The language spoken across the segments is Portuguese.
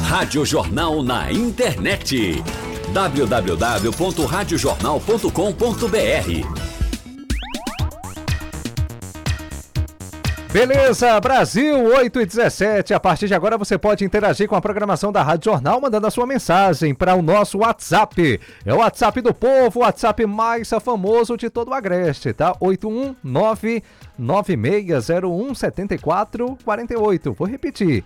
Rádio Jornal na internet. www.radiojornal.com.br. Beleza, Brasil 8h17. A partir de agora você pode interagir com a programação da Rádio Jornal mandando a sua mensagem para o nosso WhatsApp. É o WhatsApp do povo, o WhatsApp mais famoso de todo o Agreste, tá? 81996017448. Vou repetir,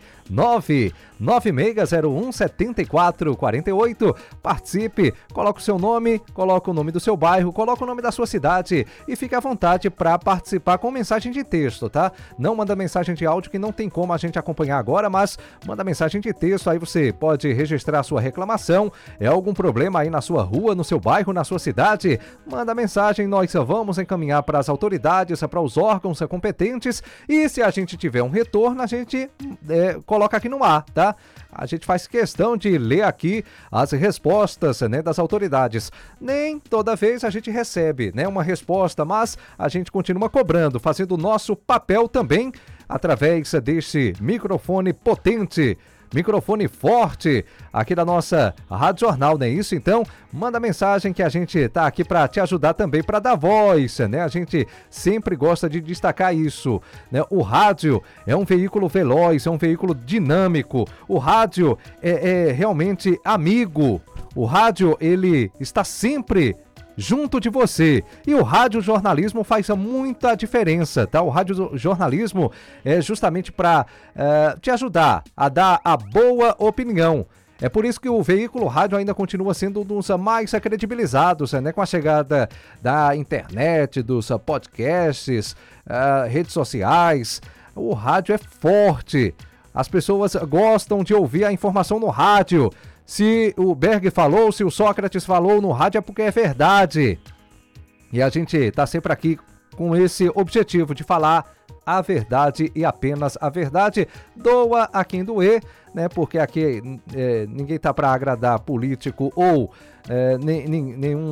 996017448. Participe, coloca o seu nome, coloca o nome do seu bairro, coloca o nome da sua cidade e fique à vontade para participar com mensagem de texto, tá? Não manda mensagem de áudio que não tem como a gente acompanhar agora, mas manda mensagem de texto, aí você pode registrar a sua reclamação, é algum problema aí na sua rua, no seu bairro, na sua cidade, manda mensagem, nós vamos encaminhar para as autoridades, para os órgãos competentes e se a gente tiver um retorno, a gente coloca aqui no ar, tá? A gente faz questão de ler aqui as respostas, né, das autoridades. Nem toda vez a gente recebe, né, uma resposta, mas a gente continua cobrando, fazendo o nosso papel também através desse microfone potente, microfone forte aqui da nossa Rádio Jornal, não é isso? Então, manda mensagem que a gente tá aqui para te ajudar também, para dar voz, né? A gente sempre gosta de destacar isso, né? O rádio é um veículo veloz, é um veículo dinâmico. O rádio é realmente amigo. O rádio, ele está sempre junto de você. E o radiojornalismo faz muita diferença, tá? O radiojornalismo é justamente para te ajudar a dar a boa opinião. É por isso que o veículo rádio ainda continua sendo um dos mais credibilizados, né? Com a chegada da internet, dos podcasts, redes sociais. O rádio é forte. As pessoas gostam de ouvir a informação no rádio. Se o Berg falou, se o Sócrates falou no rádio é porque é verdade. E a gente está sempre aqui com esse objetivo de falar a verdade e apenas a verdade. Doa a quem doer, né? Porque aqui ninguém tá para agradar político ou nenhum